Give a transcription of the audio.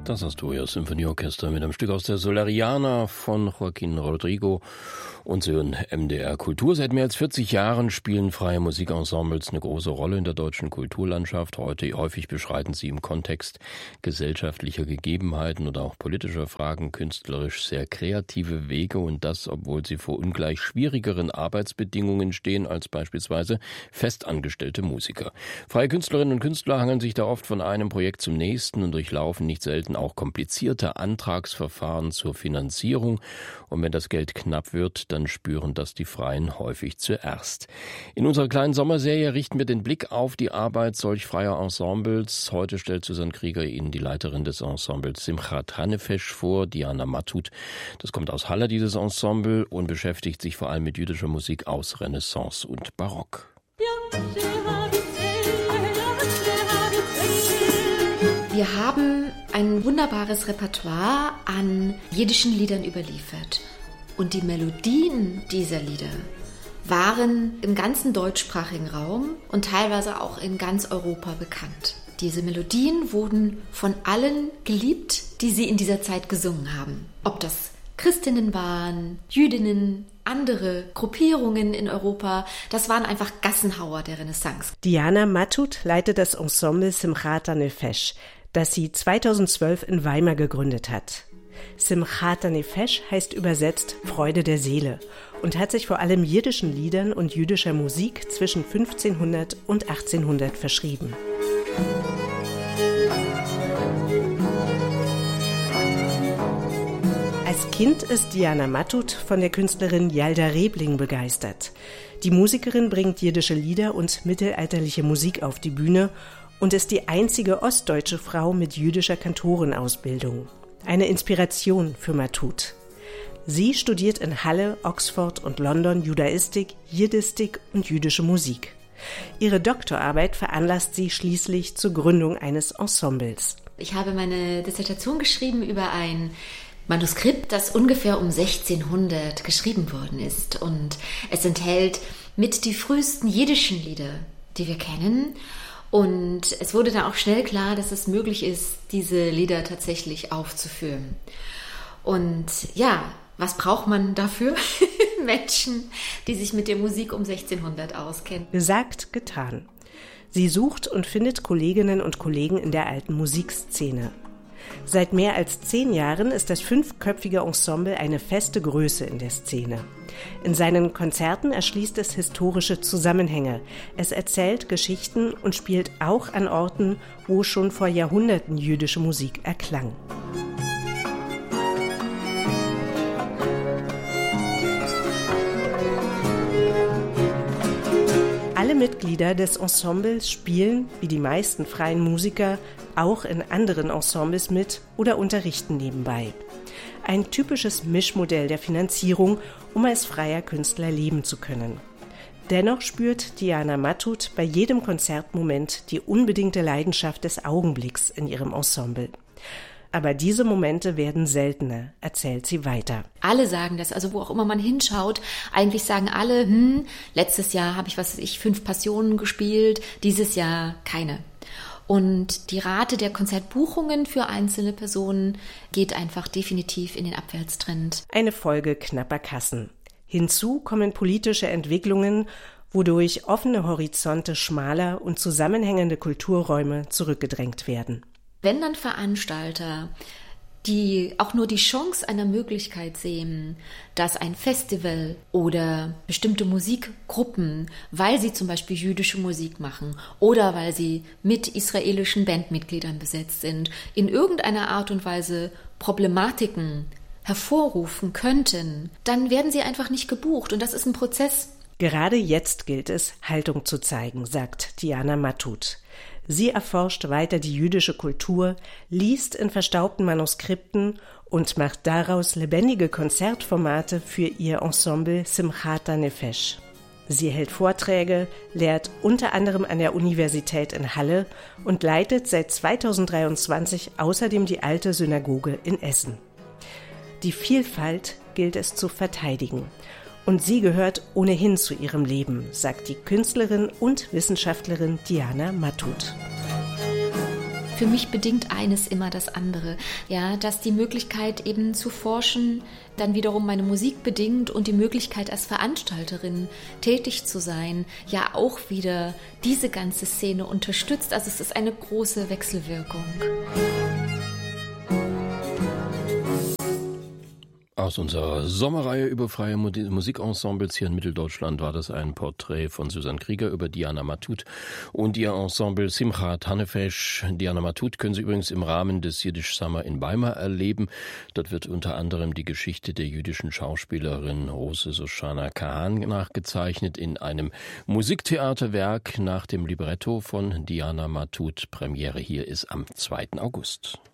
Das Asturias Symphonieorchester mit einem Stück aus der Solariana von Joaquín Rodrigo. Und Sie hören MDR Kultur. Seit mehr als 40 Jahren spielen freie Musikensembles eine große Rolle in der deutschen Kulturlandschaft. Heute häufig beschreiten sie im Kontext gesellschaftlicher Gegebenheiten oder auch politischer Fragen künstlerisch sehr kreative Wege, und das, obwohl sie vor ungleich schwierigeren Arbeitsbedingungen stehen als beispielsweise festangestellte Musiker. Freie Künstlerinnen und Künstler hangeln sich da oft von einem Projekt zum nächsten und durchlaufen nicht selten auch komplizierte Antragsverfahren zur Finanzierung. Und wenn das Geld knapp wird, dann spüren das die Freien häufig zuerst. In unserer kleinen Sommerserie richten wir den Blick auf die Arbeit solch freier Ensembles. Heute stellt Susanne Krieger Ihnen die Leiterin des Ensembles Simchat Hanefesh vor, Diana Mattut. Das kommt aus Halle, dieses Ensemble, und beschäftigt sich vor allem mit jüdischer Musik aus Renaissance und Barock. Wir haben ein wunderbares Repertoire an jiddischen Liedern überliefert. Und die Melodien dieser Lieder waren im ganzen deutschsprachigen Raum und teilweise auch in ganz Europa bekannt. Diese Melodien wurden von allen geliebt, die sie in dieser Zeit gesungen haben. Ob das Christinnen waren, Jüdinnen, andere Gruppierungen in Europa, das waren einfach Gassenhauer der Renaissance. Diana Mattut leitet das Ensemble Simchat Hanefesh, das sie 2012 in Weimar gegründet hat. Simchat Hanefesh heißt übersetzt Freude der Seele und hat sich vor allem jiddischen Liedern und jüdischer Musik zwischen 1500 und 1800 verschrieben. Als Kind ist Diana Mattut von der Künstlerin Yalda Rebling begeistert. Die Musikerin bringt jiddische Lieder und mittelalterliche Musik auf die Bühne und ist die einzige ostdeutsche Frau mit jüdischer Kantorenausbildung. Eine Inspiration für Mattut. Sie studiert in Halle, Oxford und London Judaistik, Jiddistik und jüdische Musik. Ihre Doktorarbeit veranlasst sie schließlich zur Gründung eines Ensembles. Ich habe meine Dissertation geschrieben über ein Manuskript, das ungefähr um 1600 geschrieben worden ist. Und es enthält mit die frühesten jiddischen Lieder, die wir kennen. Und es wurde dann auch schnell klar, dass es möglich ist, diese Lieder tatsächlich aufzuführen. Und ja, was braucht man dafür? Menschen, die sich mit der Musik um 1600 auskennen. Gesagt, getan. Sie sucht und findet Kolleginnen und Kollegen in der alten Musikszene. Seit mehr als 10 Jahren ist das 5-köpfige Ensemble eine feste Größe in der Szene. In seinen Konzerten erschließt es historische Zusammenhänge. Es erzählt Geschichten und spielt auch an Orten, wo schon vor Jahrhunderten jüdische Musik erklang. Alle Mitglieder des Ensembles spielen, wie die meisten freien Musiker, auch in anderen Ensembles mit oder unterrichten nebenbei. Ein typisches Mischmodell der Finanzierung, um als freier Künstler leben zu können. Dennoch spürt Diana Mattut bei jedem Konzertmoment die unbedingte Leidenschaft des Augenblicks in ihrem Ensemble. Aber diese Momente werden seltener, erzählt sie weiter. Alle sagen das, also wo auch immer man hinschaut, eigentlich sagen alle, letztes Jahr habe ich, 5 Passionen gespielt, dieses Jahr keine. Und die Rate der Konzertbuchungen für einzelne Personen geht einfach definitiv in den Abwärtstrend. Eine Folge knapper Kassen. Hinzu kommen politische Entwicklungen, wodurch offene Horizonte schmaler und zusammenhängende Kulturräume zurückgedrängt werden. Wenn dann Veranstalter, die auch nur die Chance einer Möglichkeit sehen, dass ein Festival oder bestimmte Musikgruppen, weil sie zum Beispiel jüdische Musik machen oder weil sie mit israelischen Bandmitgliedern besetzt sind, in irgendeiner Art und Weise Problematiken hervorrufen könnten, dann werden sie einfach nicht gebucht. Und das ist ein Prozess. Gerade jetzt gilt es, Haltung zu zeigen, sagt Diana Mattut. Sie erforscht weiter die jüdische Kultur, liest in verstaubten Manuskripten und macht daraus lebendige Konzertformate für ihr Ensemble Simchat Hanefesh. Sie hält Vorträge, lehrt unter anderem an der Universität in Halle und leitet seit 2023 außerdem die alte Synagoge in Essen. Die Vielfalt gilt es zu verteidigen. Und sie gehört ohnehin zu ihrem Leben, sagt die Künstlerin und Wissenschaftlerin Diana Mattut. für mich bedingt eines immer das andere. Ja, dass die Möglichkeit eben zu forschen dann wiederum meine Musik bedingt und die Möglichkeit als Veranstalterin tätig zu sein, ja auch wieder diese ganze Szene unterstützt. Also es ist eine große Wechselwirkung. Aus unserer Sommerreihe über freie Musikensembles hier in Mitteldeutschland war das ein Porträt von Susanne Krieger über Diana Matut und ihr Ensemble Simchat Hanefesh. Diana Matut können Sie übrigens im Rahmen des Yiddish Summer in Weimar erleben. Dort wird unter anderem die Geschichte der jüdischen Schauspielerin Rose Shoshana Kahan nachgezeichnet in einem Musiktheaterwerk nach dem Libretto von Diana Matut. Premiere hier ist am 2. August.